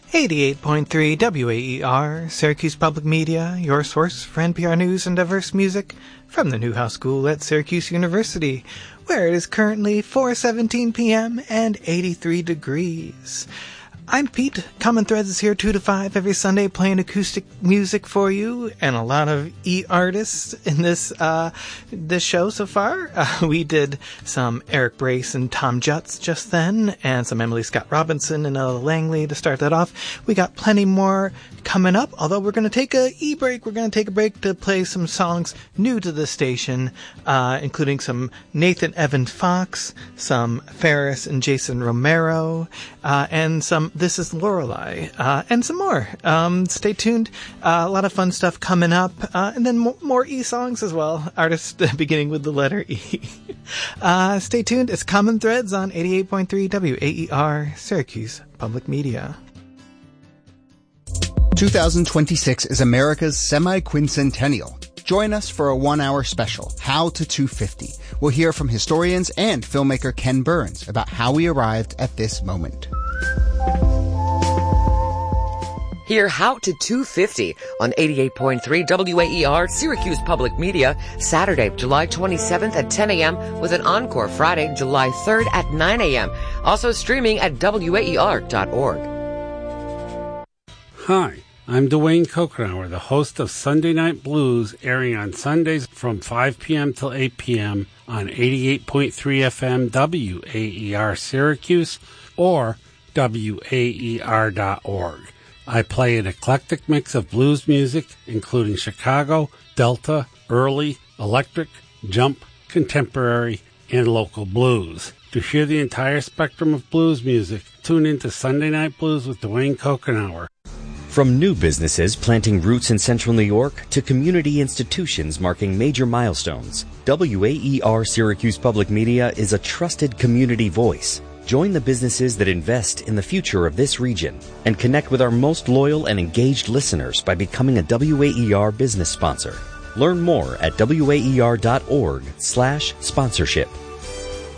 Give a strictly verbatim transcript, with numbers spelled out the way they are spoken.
eighty-eight point three W A E R, Syracuse Public Media, your source for N P R news and diverse music from the Newhouse School at Syracuse University, where it is currently four seventeen p.m. and eighty-three degrees. I'm Pete. Common Threads is here two to five every Sunday playing acoustic music for you, and a lot of E-artists in this uh, this show so far. Uh, we did some Eric Brace and Tom Jutz just then, and some Emily Scott Robinson and Ella Langley to start that off. We got plenty more coming up, although we're going to take a E-break. We're going to take a break to play some songs new to the station, uh, including some Nathan Evan Fox, some Ferris and Jason Romero, uh, and some This Is Lorelei, uh, and some more. Um, stay tuned. Uh, a lot of fun stuff coming up, uh, and then mo- more E-songs as well. Artists beginning with the letter E. uh, stay tuned. It's Common Threads on eighty-eight point three W A E R, Syracuse Public Media. twenty twenty-six is America's semi-quincentennial. Join us for a one-hour special, How to two fifty. We'll hear from historians and filmmaker Ken Burns about how we arrived at this moment. Hear How to two fifty on eighty-eight point three W A E R, Syracuse Public Media, Saturday, July twenty-seventh at ten a.m. with an encore Friday, July third at nine a.m. Also streaming at W A E R dot org. Hi, I'm Dwayne Kokenauer, the host of Sunday Night Blues, airing on Sundays from five p.m. till eight p.m. on eighty-eight point three F M W A E R Syracuse or W A E R dot org. I play an eclectic mix of blues music, including Chicago, Delta, early, electric, jump, contemporary, and local blues. To hear the entire spectrum of blues music, tune into Sunday Night Blues with Dwayne Kokenauer. From new businesses planting roots in Central New York to community institutions marking major milestones, W A E R Syracuse Public Media is a trusted community voice. Join the businesses that invest in the future of this region and connect with our most loyal and engaged listeners by becoming a W A E R business sponsor. Learn more at W A E R dot org slash sponsorship.